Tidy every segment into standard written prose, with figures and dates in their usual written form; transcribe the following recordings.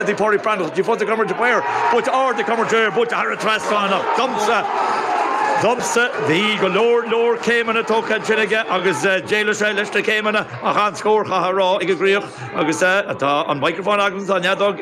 the Pori Brandon, you put the camera to player, but or the camera to but Harry Traston of Dumpsa, the Lord came in a token Chinega, August Jailer Lester came in a hand score, Hahara, Igagriach, August on microphone Agnes on Yadog,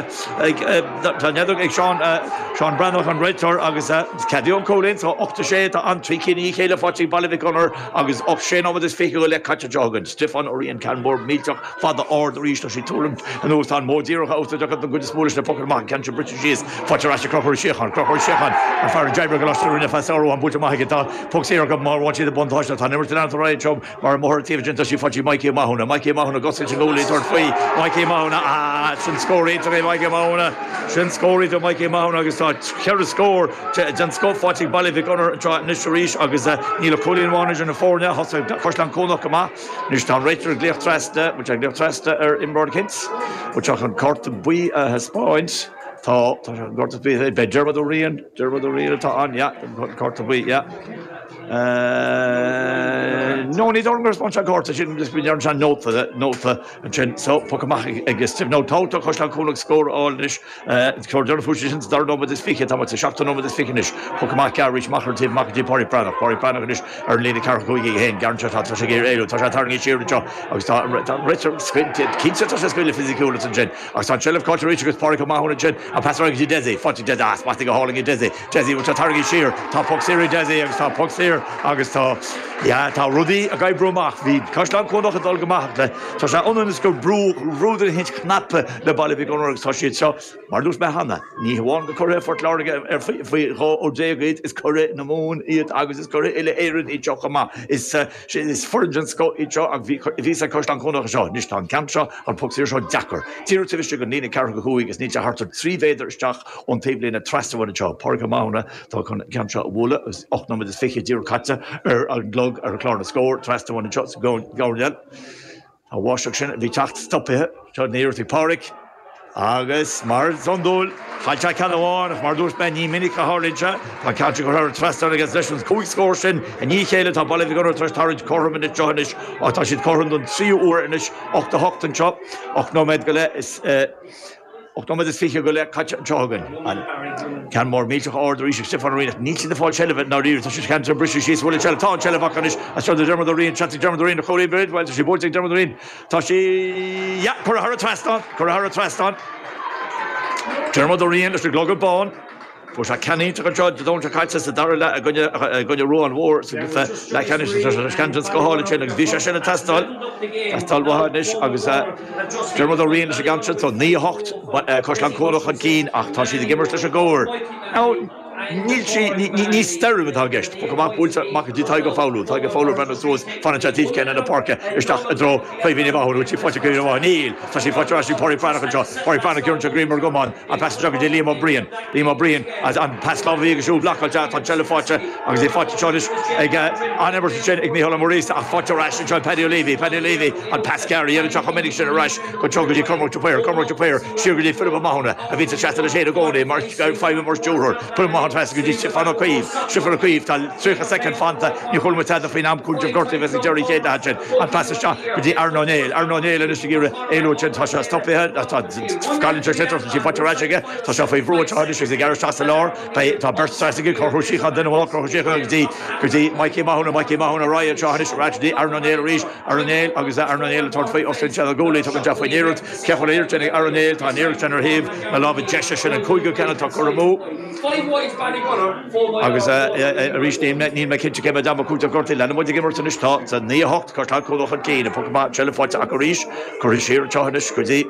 Sean Brannock on Redtor, August Cadion Colin, so up to shade on Trikini, Kayla Fotching Balliviconer, August up Shane over this figure, let catch a jog, Stefan Orion Canmore, Miltok, Father or the Rish, she told him, and those on more zero house to the good smallest Pokemon, can't you British is, Fotcherash Crocker Shechan, and Farah Jabber Gloucester in a Fasaro. Butcher Mahigata, Poxera got more watching the Bontosh, and never to answer right job, or more Tivagent as she fought Mikey Mahona, got such a goal later free, Mikey Mahona, shouldn't score it to Mikey Mahona, shouldn't score it to Mikey Mahona, August Kerry score, Jan Scott watching Ballyvic Honor, Nisharish, August Neil Colin Warnage and a 4 now, Hostel Koshlan Konokama, Nishtan Rater, Glech Trasta, which I Glech Trasta are in Broadkins, which I can court the Bui has points. Tá got to be be Dermot O'Rian tá on, yeah, got to be, yeah. No need to respond to court. Shouldn't just be there and note for and so Pokemon against no total Costa Cool score all this. Jordan Fusions don't know what this speaking. How much a shop to know what this speaking is. Pokemon carriage Macher Tim Makati Pori Prana or Lady Caracoi again. Garncha Tasha Tasha Tarni Sheer the job. I was Richard squinted. Kids at us really physical and Jen. I saw Chell of Culture Richard with Pori Mahon and Jen. I passed around Desi. Fought Desi. Asked what they go hauling it Desi. Desi with Targi Sheer. Top Poxeri Desi. I saw Poxer. Agus tá Rudy a guy bromach wie Kastan kon noch dal gemacht so sa onnes go broeder hit knappe le Ballyvic Honor so shit so maar dus bij Hanna nie gewoon correct for klarige go OJ is correct na moon it agus is correct ele eren it chokama is forgent go it wie sa Kastan kon noch so nicht an Kampsha und Poxer so Jacker zero to the Nina Cargo who is nicht hart 3 Vader stach und table in a trust of the job Parker Mauna da kon Kampsha wolle is auch noch mit das Fiche zero Katze a glug or a clone score trust one shots go yet a Washington the tacht stop here to near the Park August Mars Zondol Hacha Canawan Mardus Benny Minica Harlincha a catch her trust against sessions quick scoring and ye Kayla to Ballyvic trust Harwich Corman and Johnish or Tashit Corman on 3 Urinish off the Hockton chop och no medgale is och de hade fick gå lägga joggen kan more meet order is Stefan Arena needs the fall shell of it now there so she can to British she's will tell town shell of Akanish I saw the Dermot Arena chatting Dermot Arena Coley Bird while she bolting Dermot Arena Tashi yeah Corahara Traston Dermot Arena is the global bond but I can't into control don't catch the Darla going to roll on war so like can just go hall and Visha Shell Tastal Wahanish agus Dermot Arena is against so knee hocht but Koshlan Kolo Keen ach Tashi the Gimmers to go now Ní sterru with our guest. Pokemon Bulls mark the Tiger Fowler Brandon Source, Fanachatif Ken and the Parker, Istach a draw, 5 in about which he fought a good one, Neil, Tashi Fatrashi, Pori Panac, Grimmer Goman, and Pastor Juggy Lima Brian, as and Pascal Vegas, Black Cat, and Chelafacha, as they fought Chodish, I never said Ignihola Maurice, I fought a rash and John Paddy Levy, and Pascari, and Chocomedic Shin Rash, Cochogi, come to player, Sugar Philip Mahona, a Vince Chattel Shade of Gold, March 5 more Juror, put him on Stefano Queeve, tal 3 second Fanta, Nicole Matada Finam, Kunja Gorty, Vessi Jerry Kate Hatchet, and Pastor Shah with the Arno Nail, and Ishigura, Elo Tasha, stop here, that's Scarlett Center, she fought Rajaga, Tasha Favro, Chardish, the Garage Tassalor, by Bert Sassig, Korhoshika, then walk, Korhoshika, Mikey Mahona, Ryan, Chardish, Rajdi, Arno Nail, Rish, Arno Nail, Augusta, Arno Nail, Tort Fight, Austin Chalagoli, took a Jaffa Nerut, Careful Airchen, Arno Nail, Tanir, Tanner Hive, I love it, Jesha, and Kuigo Cannon, Takuramu. 5 whites, Banny Gunner, agus a reach name ní me kinse kemma dam kuta gorti lena mo digimmer tan sta sa ní hocht kartal ko doch geen Pokemon Chelefort akorish korishir chahnish kudi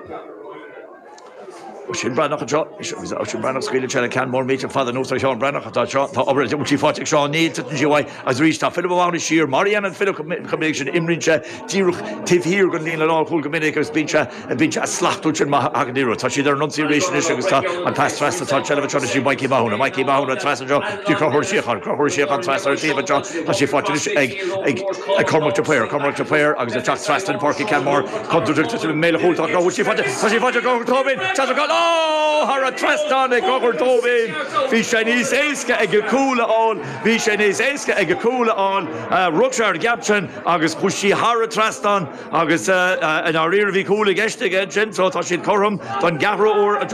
Shin Branach shot is Ocean Branach screen channel can more meet father no so Sean Branach that shot which he fought Sean need to enjoy as reached a Philip Around sheer Marianne and Philip combination Imrincha Tiruch Tiv here going lean all cool communicators bincha a slap to chin Mahagadiro touch their enunciation issues and pass trust to touch of Chonish Mikey Mahona trust and Crocker Sheikh and trust or David John as she fought a Cormac to player as a trust and Porky Canmore contradicted to the male hold which she fought go Tobin har a trestan ag gogur dóbin. Bhí sé níos éasca ag go cúla an. Bhí sé níos éasca ag go cúla an. Rugseir Gabson agus puisí har a trestan agus an áír bhí cúla geiste ag gin, so tá siad chum don gabhra